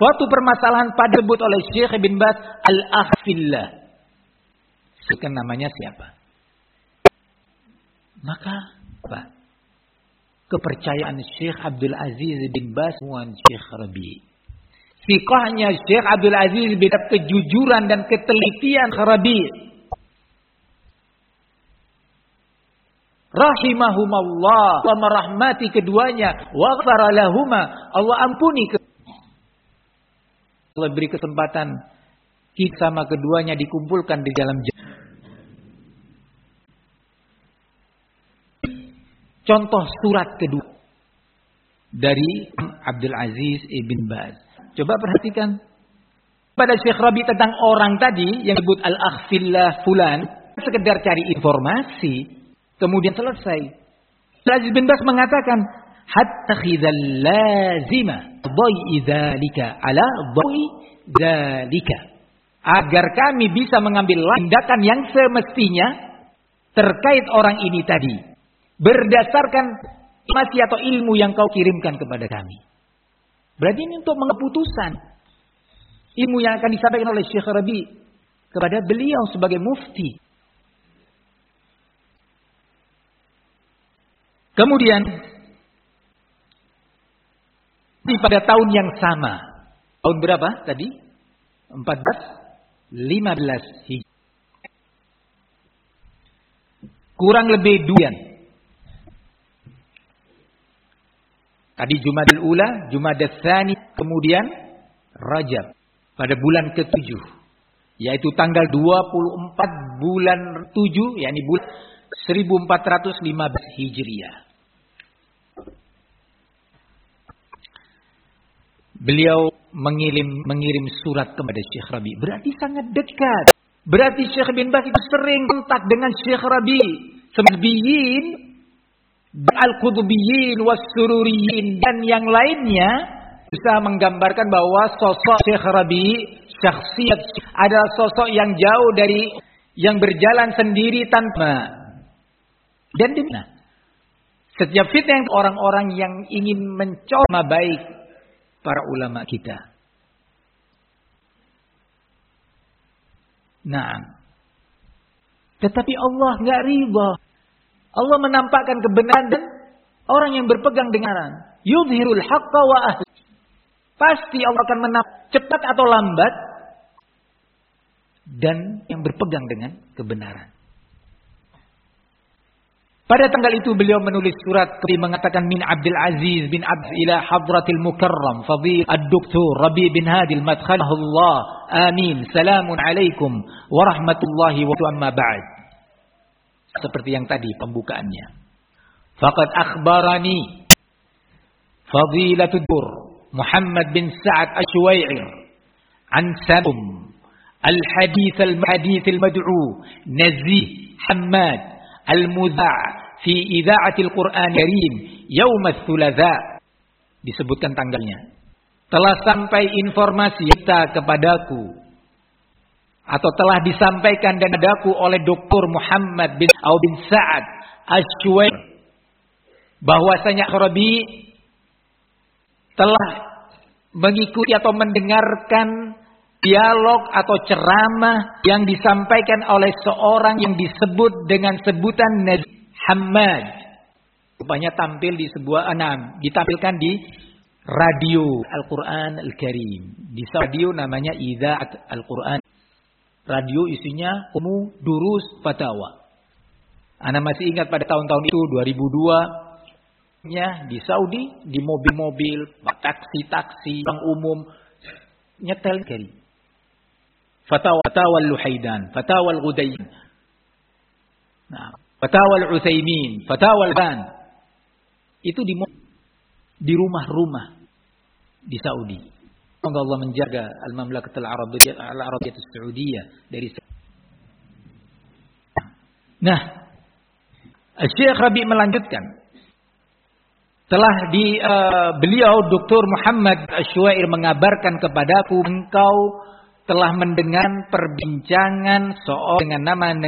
suatu permasalahan pada disebut oleh Syekh bin Baz al-akhfillah. Sekarang namanya siapa? Maka apa? Kepercayaan Syekh Abdul Aziz bin Baz wan Syekh Rabi. Siqahnya Syekh Abdul Aziz bin Baz, kejujuran dan ketelitian Rabi. Rahimahumallah, wa merahmati keduanya, wa ghafara lahuma, Allah ampuni. Allah beri kesempatan kita sama keduanya dikumpulkan di dalam jannah. Contoh surat kedua dari Abdul Aziz ibn Baz. Coba perhatikan pada Syekh Rabi tentang orang tadi yang disebut al-akhfillah fulan, sekedar cari informasi, kemudian selesai. Abdul Aziz bin Baz mengatakan, hatta khidhal lazima dhai'i dzalika ala dhai'i dzalika. Agar kami bisa mengambil tindakan yang semestinya terkait orang ini tadi, berdasarkan informasi atau ilmu yang kau kirimkan kepada kami. Berarti ini untuk mengeputusan ilmu yang akan disampaikan oleh Syekh Rabi kepada beliau sebagai mufti. Kemudian pada tahun yang sama, tahun berapa tadi? 15 Hijriah. Kurang lebih 2. Tadi Jumadil Ula, Jumadil Tsani, kemudian Rajab pada bulan ke-7, yaitu tanggal 24 bulan 7, yakni bulan 1415 Hijriah. Beliau mengirim surat kepada Syekh Rabi. Berarti sangat dekat. Berarti Syekh bin Baz itu sering kontak dengan Syekh Rabi. Sebelum Al-Qutbiyyin was-Sururiyin dan yang lainnya bisa menggambarkan bahwa sosok Syekh Rabi, syakhsiyat adalah sosok yang jauh dari yang berjalan sendiri tanpa dan dimana setiap fitnah orang-orang yang ingin mencoba baik para ulama kita. Nah, tetapi Allah nggak riba. Allah menampakkan kebenaran dan orang yang berpegang dengan yudhirul haqqa wa ahli. Pasti Allah akan cepat atau lambat dan yang berpegang dengan kebenaran. Pada tanggal itu beliau menulis surat mengatakan min Abdul Aziz bin Abd ila Hadratil Mukarram Fadil Ad-Doktor Rabi bin Hadi Al-Madkhalahullah. Amin. Salamun alaikum warahmatullahi wabarakatuh. Amma ba'd. Seperti yang tadi pembukaannya. Faqad akhbarani Fadilatul Dur Muhammad bin Sa'ad Ash-Shuwai'ir an Sabum al-hadith al-mad'u Nazih Hamad al-Mudha' fi idha'atil Qur'an Karim yaum ats-Tsulatsa. Disebutkan tanggalnya. Telah sampai informasi kita kepadaku atau telah disampaikan dan padaku oleh Dr. Muhammad bin Sa'ad Ash-Shuwai'ir bahwasanya Rabi telah mengikuti atau mendengarkan dialog atau ceramah yang disampaikan oleh seorang yang disebut dengan sebutan Nazih Hamad. Rupanya tampil di sebuah ditampilkan di radio Al-Quran Al-Karim. Di radio namanya Idha'at Al-Quran. Radio isinya durus fatawa. Ana masih ingat pada tahun-tahun itu 2002 di Saudi, di mobil-mobil, taksi-taksi, orang umum nyetel Karim. Fatawa Al-Luhaidan, Fatawa Al-Ghudayyin. Nah, Fatawa Al-Utsaimin, Fatawa Al-Ban. Itu di rumah-rumah di Saudi. Semoga Allah menjaga Al-Mamlakatul Arabiyyah As-Saudiyah dari. Nah, Syekh Rabi melanjutkan. Telah beliau Dr. Muhammad Ash-Shuwai'ir mengabarkan kepadaku engkau telah mendengar perbincangan seorang dengan nama